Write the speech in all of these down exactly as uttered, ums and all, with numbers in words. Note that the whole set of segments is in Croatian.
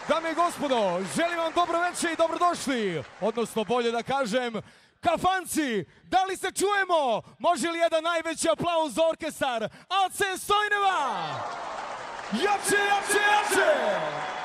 Dame i gospodo, želim vam dobro večer i dobrodošli, odnosno bolje da kažem, kafanci, da li se čujemo? Može li jedan najveći aplauz za orkestar Ace Stojneva? Jače, jače, jače!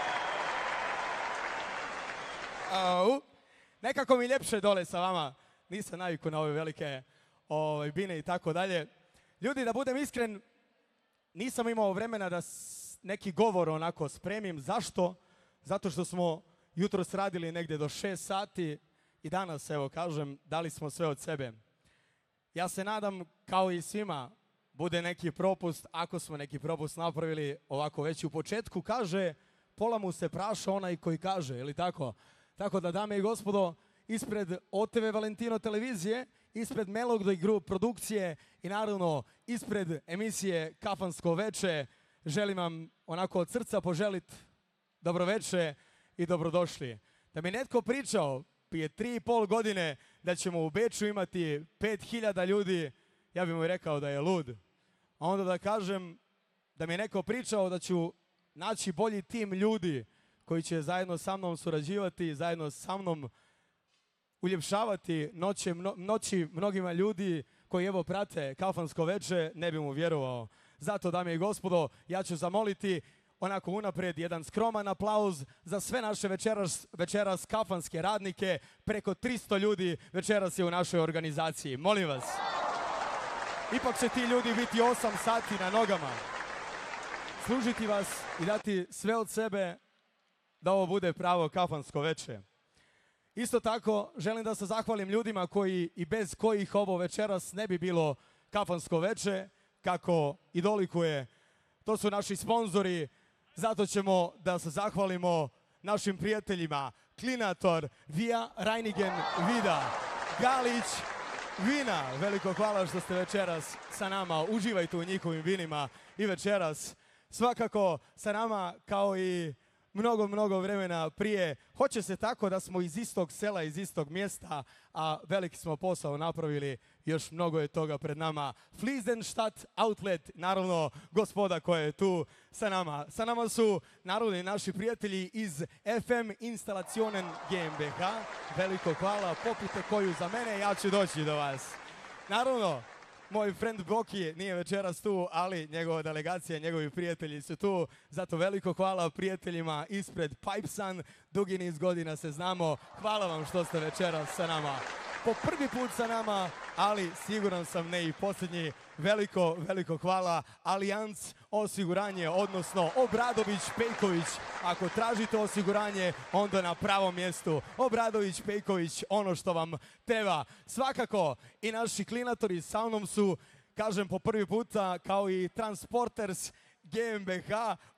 Au. Nekako mi ljepše dole sa vama, nisam naviku na ove velike ove, bine i tako dalje. Ljudi, da budem iskren, nisam imao vremena da neki govor onako spremim. Zašto? Zato što smo jutros radili negdje do šest sati i danas, evo kažem, dali smo sve od sebe. Ja se nadam, kao i svima, bude neki propust. Ako smo neki propust napravili ovako već u početku, kaže, pola mu se praša onaj koji kaže, ili tako? Tako da, dame i gospodo, ispred O T V Valentino televizije, ispred Melody Group produkcije i naravno ispred emisije Kafansko veče, želim vam onako od srca poželiti dobroveče i dobrodošli. Da mi netko pričao prije tri i pol godine da ćemo u Beču imati pet hiljada ljudi, ja bih mu rekao da je lud. A onda da kažem da mi je neko pričao da ću naći bolji tim ljudi koji će zajedno sa mnom surađivati, zajedno sa mnom uljepšavati noće, mno, noći mnogima ljudi koji evo prate Kafansko veče, ne bi mu vjerovao. Zato, dame i gospodo, ja ću zamoliti onako unaprijed jedan skroman aplauz za sve naše večeras, večeras kafanske radnike. Preko tristo ljudi večeras je u našoj organizaciji. Molim vas. Ipak će ti ljudi biti osam sati na nogama. Služiti vas i dati sve od sebe da ovo bude pravo kafansko veče. Isto tako, želim da se zahvalim ljudima koji i bez kojih ovo večeras ne bi bilo kafansko veče, kako i dolikuje. To su naši sponzori, zato ćemo da se zahvalimo našim prijateljima Klinator, Via Reinigen Vida, Galić Vina. Veliko hvala što ste večeras sa nama, uživajte u njihovim vinima i večeras. Svakako sa nama kao i mnogo, mnogo vremena prije. Hoće se tako da smo iz istog sela, iz istog mjesta, a veliki smo posao napravili, još mnogo je toga pred nama. Fliesenstadt Outlet, naravno gospoda koja je tu sa nama. Sa nama su naravno i naši prijatelji iz F M Instalationen GmbH. Veliko hvala, popite koju za mene, ja ću doći do vas. Naravno, moj friend Boki nije večeras tu, ali njegova delegacija, njegovi prijatelji su tu. Zato veliko hvala prijateljima ispred Pipesan. Dugi niz godina se znamo. Hvala vam što ste večeras sa nama. Po prvi put sa nama, ali siguran sam ne i posljednji. Veliko, veliko hvala Allianz osiguranje, odnosno Obradović Pejković. Ako tražite osiguranje, onda na pravom mjestu. Obradović Pejković, ono što vam treba. Svakako i naši klinatori sa mnom su, kažem po prvi puta, kao i Transporters GmbH,